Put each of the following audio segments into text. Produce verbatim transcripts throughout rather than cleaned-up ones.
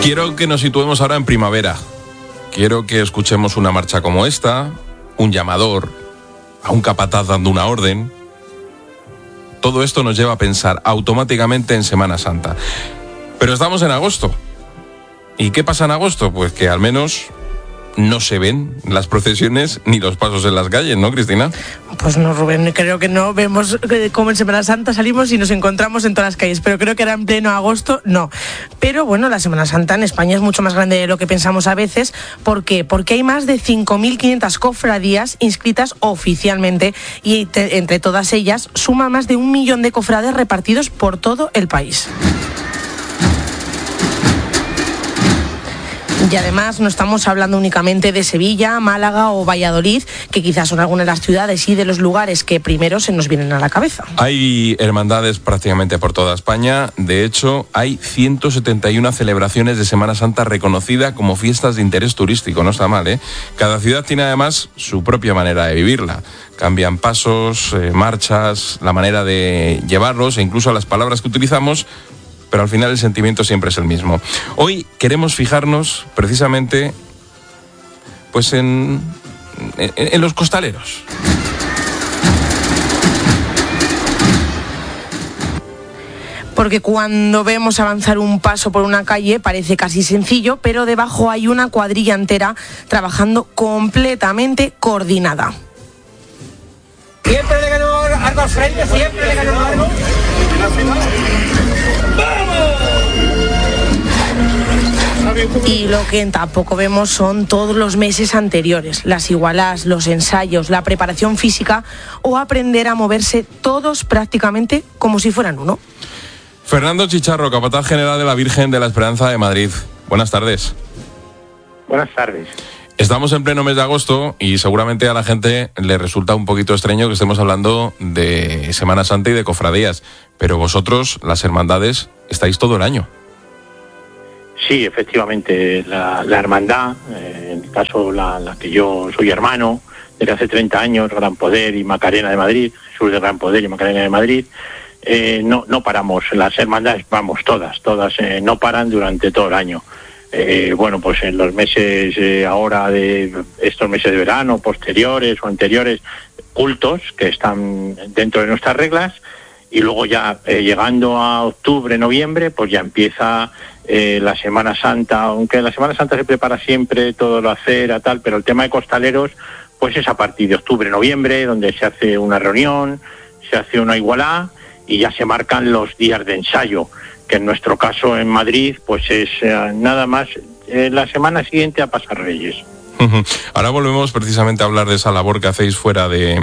Quiero que nos situemos ahora en primavera. Quiero que escuchemos una marcha como esta, un llamador, a un capataz dando una orden. Todo esto nos lleva a pensar automáticamente en Semana Santa. Pero estamos en agosto. ¿Y qué pasa en agosto? Pues que al menos no se ven las procesiones ni los pasos en las calles, ¿no, Cristina? Pues no, Rubén, creo que no. Vemos como en Semana Santa salimos y nos encontramos en todas las calles, pero creo que era en pleno agosto, no. Pero bueno, la Semana Santa en España es mucho más grande de lo que pensamos a veces. ¿Por qué? Porque hay más de cinco mil quinientas cofradías inscritas oficialmente y te, entre todas ellas suma más de un millón de cofrades repartidos por todo el país. Y además no estamos hablando únicamente de Sevilla, Málaga o Valladolid, que quizás son algunas de las ciudades y de los lugares que primero se nos vienen a la cabeza. Hay hermandades prácticamente por toda España. De hecho, hay ciento setenta y una celebraciones de Semana Santa reconocidas como fiestas de interés turístico. No está mal, ¿eh? Cada ciudad tiene además su propia manera de vivirla. Cambian pasos, eh, marchas, la manera de llevarlos e incluso las palabras que utilizamos, pero al final el sentimiento siempre es el mismo. Hoy queremos fijarnos precisamente pues en, en, en los costaleros. Porque cuando vemos avanzar un paso por una calle parece casi sencillo, pero debajo hay una cuadrilla entera trabajando completamente coordinada. Siempre le ganó algo al frente, siempre le ganó algo. Y lo que tampoco vemos son todos los meses anteriores, las igualás, los ensayos, la preparación física o aprender a moverse todos prácticamente como si fueran uno. Fernando Chicharro, capataz general de la Virgen de la Esperanza de Madrid. Buenas tardes. Buenas tardes. Estamos en pleno mes de agosto y seguramente a la gente le resulta un poquito extraño que estemos hablando de Semana Santa y de cofradías, pero vosotros, las hermandades, estáis todo el año. Sí, efectivamente, la, la hermandad, eh, en el caso la, la que yo soy hermano, desde hace treinta años, Gran Poder y Macarena de Madrid, Jesús de Gran Poder y Macarena de Madrid, eh, no, no paramos, las hermandades, vamos, todas, todas eh, no paran durante todo el año. Eh, bueno, pues en los meses eh, ahora de estos meses de verano, posteriores o anteriores, cultos que están dentro de nuestras reglas, y luego ya eh, llegando a octubre, noviembre, pues ya empieza eh, la Semana Santa, aunque la Semana Santa se prepara siempre, todo lo acera, tal, pero el tema de costaleros, pues es a partir de octubre, noviembre, donde se hace una reunión, se hace una igualá y ya se marcan los días de ensayo, que en nuestro caso en Madrid, pues es eh, nada más eh, la semana siguiente a Pasar Reyes. Ahora volvemos precisamente a hablar de esa labor que hacéis fuera de,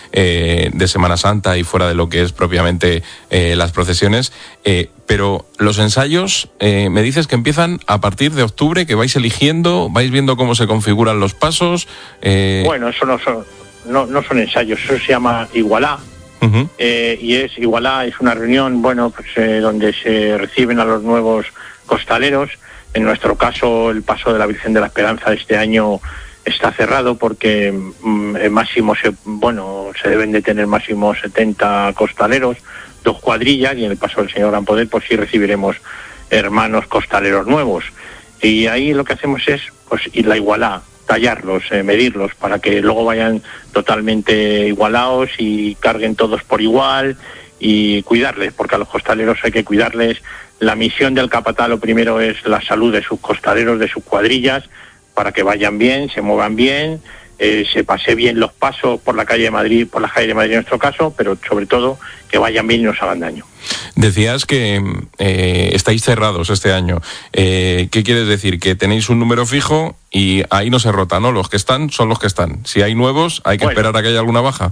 eh, de Semana Santa y fuera de lo que es propiamente eh, las procesiones, eh, pero los ensayos, eh, me dices que empiezan a partir de octubre, que vais eligiendo, vais viendo cómo se configuran los pasos. Eh... Bueno, eso no son, no, no son ensayos, eso se llama igualá. Uh-huh. Eh, y es igualá, es una reunión, bueno, pues eh, donde se reciben a los nuevos costaleros. En nuestro caso, el paso de la Virgen de la Esperanza de este año está cerrado porque mm, el máximo, se, bueno, se deben de tener máximo setenta costaleros, dos cuadrillas, y en el paso del Señor Gran Poder, pues sí recibiremos hermanos costaleros nuevos. Y ahí lo que hacemos es, pues, ir la igualá, tallarlos, eh, medirlos, para que luego vayan totalmente igualados y carguen todos por igual, y cuidarles, porque a los costaleros hay que cuidarles. La misión del capataz, lo primero, es la salud de sus costaleros, de sus cuadrillas, para que vayan bien, se muevan bien, eh, se pase bien los pasos por la calle de Madrid, por la calle de Madrid en nuestro caso, pero sobre todo que vayan bien y no se hagan daño. Decías que eh, estáis cerrados este año. Eh, ¿Qué quieres decir? Que tenéis un número fijo y ahí no se rota, ¿no? Los que están son los que están. Si hay nuevos, hay que bueno, esperar a que haya alguna baja.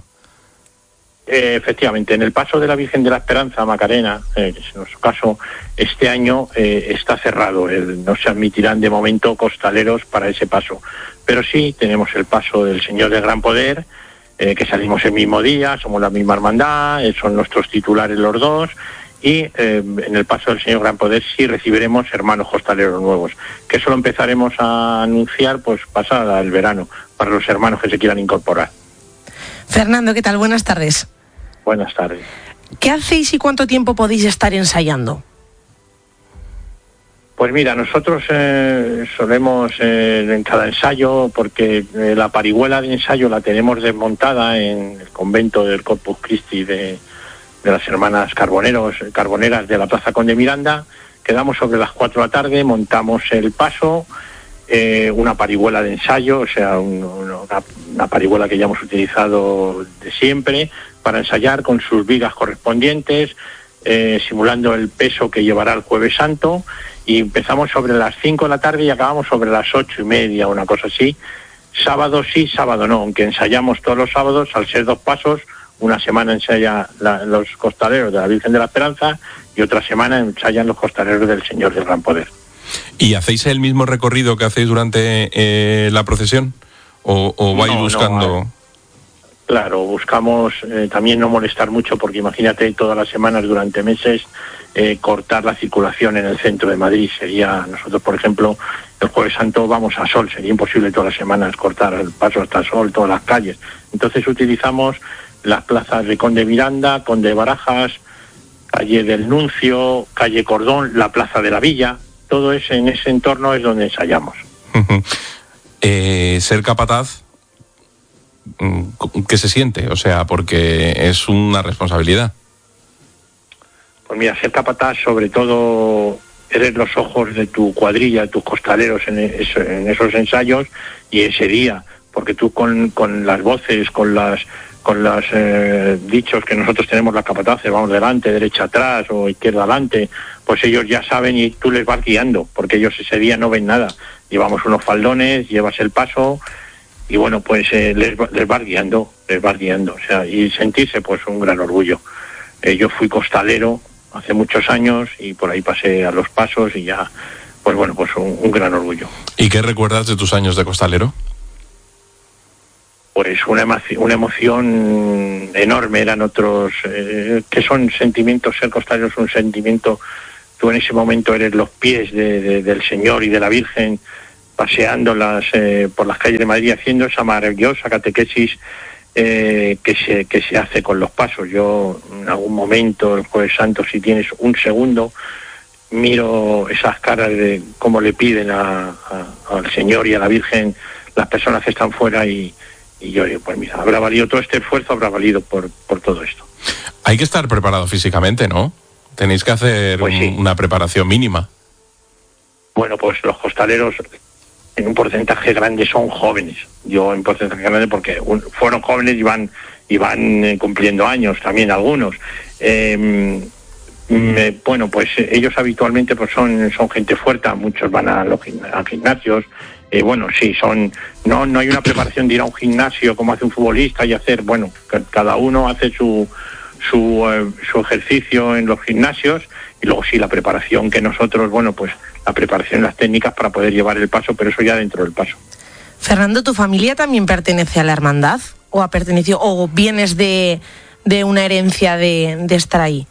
Eh, efectivamente, en el paso de la Virgen de la Esperanza, Macarena, eh, en nuestro caso, este año eh, está cerrado. El, no se admitirán de momento costaleros para ese paso. Pero sí tenemos el paso del Señor de Gran Poder, eh, que salimos el mismo día, somos la misma hermandad, eh, son nuestros titulares los dos, y eh, en el paso del Señor Gran Poder sí recibiremos hermanos costaleros nuevos, que eso lo empezaremos a anunciar pues pasada el verano, para los hermanos que se quieran incorporar. Fernando, ¿qué tal? Buenas tardes. Buenas tardes. ¿Qué hacéis y cuánto tiempo podéis estar ensayando? Pues mira, nosotros eh, solemos eh, en cada ensayo, porque eh, la parihuela de ensayo la tenemos desmontada en el convento del Corpus Christi de, de las hermanas Carboneros, Carboneras de la Plaza Conde Miranda. Quedamos sobre las cuatro de la tarde, montamos el paso, eh, una parihuela de ensayo, o sea, un, una, una parihuela que ya hemos utilizado de siempre, para ensayar con sus vigas correspondientes, eh, simulando el peso que llevará el Jueves Santo. Y empezamos sobre las cinco de la tarde y acabamos sobre las ocho y media, una cosa así. Sábado sí, sábado no, aunque ensayamos todos los sábados, al ser dos pasos, una semana ensaya la, los costaleros de la Virgen de la Esperanza y otra semana ensayan los costaleros del Señor del Gran Poder. ¿Y hacéis el mismo recorrido que hacéis durante eh, la procesión? ¿O, o vais no, buscando...? No, claro, buscamos eh, también no molestar mucho, porque imagínate todas las semanas durante meses eh, cortar la circulación en el centro de Madrid. Sería, nosotros por ejemplo, el Jueves Santo vamos a Sol, sería imposible todas las semanas cortar el paso hasta Sol, todas las calles. Entonces utilizamos las plazas de Conde Miranda, Conde Barajas, calle del Nuncio, calle Cordón, la Plaza de la Villa. Todo eso, en ese entorno es donde ensayamos. eh, ser capataz, ¿qué se siente? O sea, porque es una responsabilidad. Pues mira, ser capataz, sobre todo, eres los ojos de tu cuadrilla, de tus costaleros en, eso, en esos ensayos y ese día, porque tú con, con las voces, con las con los eh, dichos que nosotros tenemos las capataces, vamos delante, derecha atrás o izquierda adelante, pues ellos ya saben y tú les vas guiando, porque ellos ese día no ven nada. Llevamos unos faldones, llevas el paso y bueno, pues eh, les, les vas guiando, les vas guiando, o sea, y sentirse pues un gran orgullo. Eh, yo fui costalero hace muchos años y por ahí pasé a los pasos y ya, pues bueno, pues un, un gran orgullo. ¿Y qué recuerdas de tus años de costalero? Pues una, emo- una emoción enorme. Eran otros, eh, que son sentimientos, ser costalero es un sentimiento. Tú en ese momento eres los pies de, de, del Señor y de la Virgen, paseándolas eh, por las calles de Madrid, haciendo esa maravillosa catequesis eh, que se que se hace con los pasos. Yo en algún momento, el Jueves Santo, si tienes un segundo, miro esas caras de cómo le piden a, a, al Señor y a la Virgen las personas que están fuera y Y yo digo, pues mira, habrá valido todo este esfuerzo, habrá valido por, por todo esto. Hay que estar preparado físicamente, ¿no? Tenéis que hacer pues sí. un, una preparación mínima. Bueno, pues los costaleros en un porcentaje grande son jóvenes. Yo en porcentaje grande porque un, fueron jóvenes y van, y van eh, cumpliendo años también algunos. Eh, me, bueno, pues ellos habitualmente pues son, son gente fuerte, muchos van a los a gimnasios. Eh, bueno, sí, son no no hay una preparación de ir a un gimnasio como hace un futbolista y hacer, bueno, cada uno hace su su, eh, su ejercicio en los gimnasios y luego sí la preparación que nosotros, bueno, pues la preparación, las técnicas para poder llevar el paso, pero eso ya dentro del paso. Fernando, ¿tu familia también pertenece a la hermandad o ha pertenecido o vienes de, de una herencia de, de estar ahí?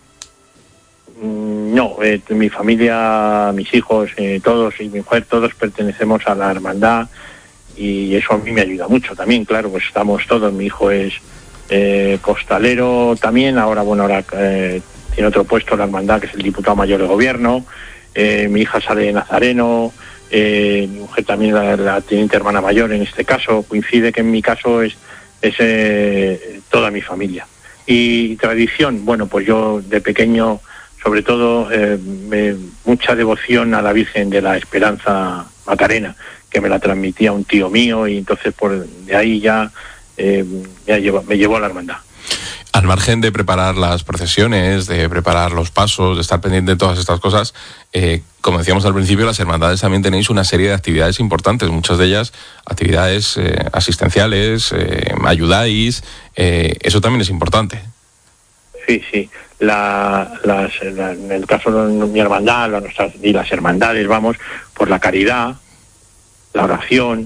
No, eh, mi familia, mis hijos, eh, todos y mi mujer, todos pertenecemos a la hermandad y eso a mí me ayuda mucho también, claro, pues estamos todos. Mi hijo es eh, costalero también, ahora bueno, ahora eh, tiene otro puesto en la hermandad que es el diputado mayor de gobierno, eh, mi hija sale de nazareno, eh, mi mujer también la, la teniente hermana mayor en este caso, coincide que en mi caso es, es eh, toda mi familia. Y tradición, bueno, pues yo de pequeño sobre todo eh, me, mucha devoción a la Virgen de la Esperanza Macarena, que me la transmitía un tío mío y entonces por de ahí ya eh, me, llevó, me llevó a la hermandad. Al margen de preparar las procesiones, de preparar los pasos, de estar pendiente de todas estas cosas, eh, como decíamos al principio, las hermandades también tenéis una serie de actividades importantes, muchas de ellas actividades eh, asistenciales, eh, ayudáis, eh, eso también es importante. Sí, sí. La, las, la, en el caso de mi hermandad la, nuestras, y las hermandades, vamos, por la caridad, la oración,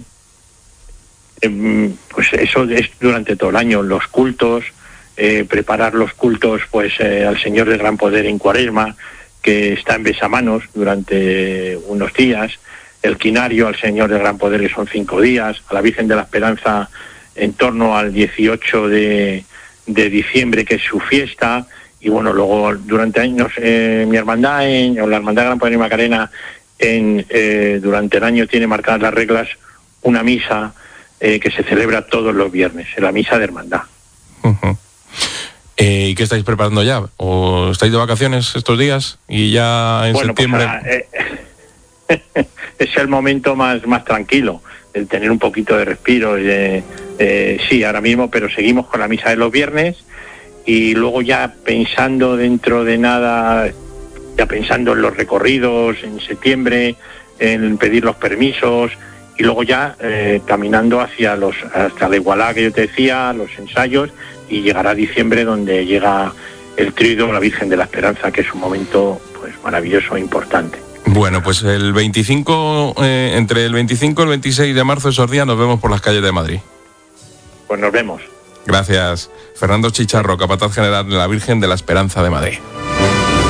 eh, pues eso es durante todo el año, los cultos, eh, preparar los cultos pues eh, al Señor del Gran Poder en Cuaresma, que está en besamanos durante unos días, el quinario al Señor del Gran Poder, que son cinco días, a la Virgen de la Esperanza en torno al dieciocho de diciembre, que es su fiesta. Y bueno, luego durante años eh, mi hermandad, en, o la hermandad Gran Poder y Macarena, en, eh, durante el año tiene marcadas las reglas una misa eh, que se celebra todos los viernes, la misa de hermandad. Uh-huh. Eh, ¿Y qué estáis preparando ya? ¿O estáis de vacaciones estos días y ya en bueno, septiembre? Pues, eh, es el momento más, más tranquilo, el tener un poquito de respiro. Eh, eh, sí, ahora mismo, pero seguimos con la misa de los viernes y luego ya pensando dentro de nada, ya pensando en los recorridos en septiembre, en pedir los permisos y luego ya eh, caminando hacia los hasta la Igualá que yo te decía, los ensayos, y llegará diciembre donde llega el tríodo La Virgen de la Esperanza, que es un momento pues maravilloso e importante. Bueno, pues el veinticinco, eh, entre el veinticinco y el veintiséis de marzo, esos días, nos vemos por las calles de Madrid. Pues nos vemos. Gracias. Fernando Chicharro, capataz general de la Virgen de la Esperanza de Madrid.